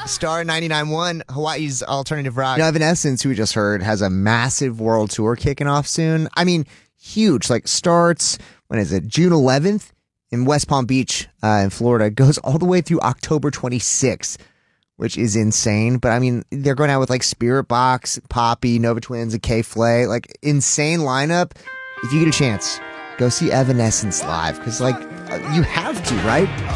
Star 99.1, Hawaii's alternative rock. Evanescence, who we just heard, has a massive world tour kicking off soon. I mean, huge. Like, starts, when is it, June 11th in West Palm Beach in Florida. Goes all the way through October 26th, which is insane. But, I mean, they're going out with, like, Spirit Box, Poppy, Nova Twins, and K-Flay. Like, insane lineup. If you get a chance, go see Evanescence live. Because, like, you have to, right?